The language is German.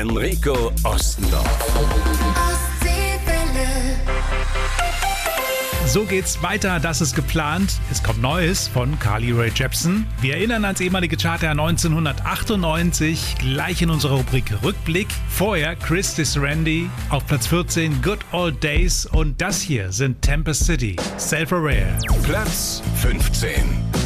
Enrico Ostendorf. So geht's weiter, das ist geplant. Es kommt Neues von Carly Rae Jepsen. Wir erinnern ans ehemalige Charter 1998, gleich in unserer Rubrik Rückblick. Vorher Chris Randy auf Platz 14, Good Old Days. Und das hier sind Tempest City, Self-Aware. Platz 15.